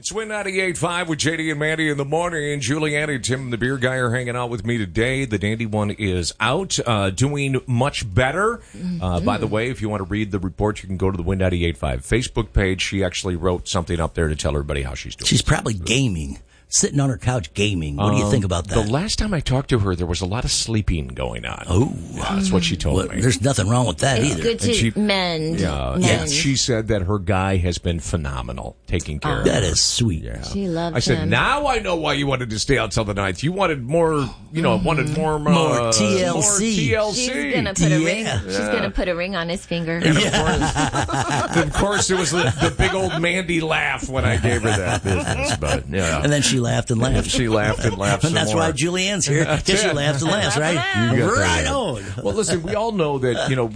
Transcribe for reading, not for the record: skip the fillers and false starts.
It's Win 98.5 with JD and Mandy in the morning. Julianne and Tim, the beer guy, are hanging out with me today. The Dandy one is out, doing much better. By the way, if you want to read the report, you can go to the Win 98.5 Facebook page. She actually wrote something up there to tell everybody how she's doing. She's probably gaming. Sitting on her couch gaming. What do you think about that? The last time I talked to her, there was a lot of sleeping going on. Oh. That's what she told me. There's nothing wrong with that either. It's good to mend. Yeah, she said that her guy has been phenomenal taking care of her. That is sweet. Yeah. She loves him. I said, now I know why you wanted to stay out till the 9th. You wanted more, more TLC. More TLC. She's gonna put a ring. She's gonna put a ring on his finger. And of course, it was the big old Mandy laugh when I gave her that business. But yeah, and then she laughed and laughed. She laughed and laughed. And that's why Julianne's here, because she laughed and laughs, right? Right on. Well, listen, we all know that,